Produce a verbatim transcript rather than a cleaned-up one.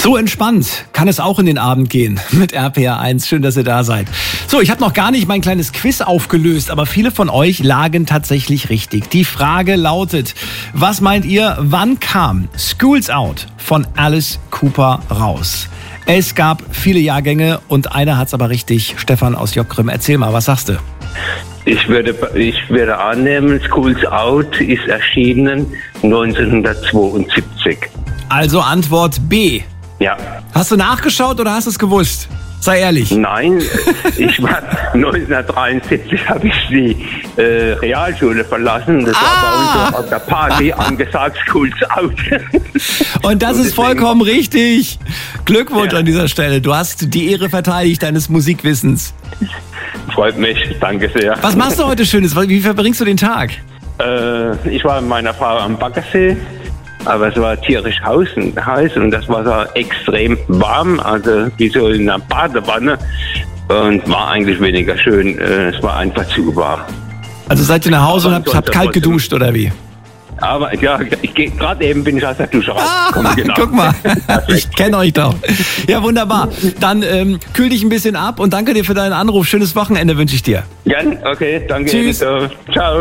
So entspannt kann es auch in den Abend gehen mit R P R eins. Schön, dass ihr da seid. So, ich habe noch gar nicht mein kleines Quiz aufgelöst, aber viele von euch lagen tatsächlich richtig. Die Frage lautet, was meint ihr, wann kam School's Out von Alice Cooper raus? Es gab viele Jahrgänge und einer hat's aber richtig. Stefan aus Jockgrim, erzähl mal, was sagst du? Ich würde, ich würde annehmen, School's Out ist erschienen neunzehnhundertzweiundsiebzig. Also Antwort B. Ja. Hast du nachgeschaut oder hast du es gewusst? Sei ehrlich. Nein, ich war neunzehnhundertdreiundsiebzig habe ich die äh, Realschule verlassen. Das ah. war bei uns auf der Party angesagt, School's Out. Und das Und ist vollkommen richtig. Glückwunsch ja. an dieser Stelle. Du hast die Ehre verteidigt deines Musikwissens. Freut mich, danke sehr. Was machst du heute Schönes? Wie verbringst du den Tag? Äh, ich war mit meiner Frau am Baggersee. Aber es war tierisch heiß und das Wasser extrem warm, also wie so in einer Badewanne, und war eigentlich weniger schön. Es war einfach zu warm. Also seid ihr nach Hause aber und habt, habt kalt geduscht oder wie? Aber ja, ich gehe gerade eben bin ich aus der Dusche rausgekommen. Ah, genau. Guck mal, ich kenne euch doch. Ja, wunderbar. Dann ähm, kühl dich ein bisschen ab und danke dir für deinen Anruf. Schönes Wochenende wünsche ich dir. Gern, okay, danke. Tschüss. Ciao.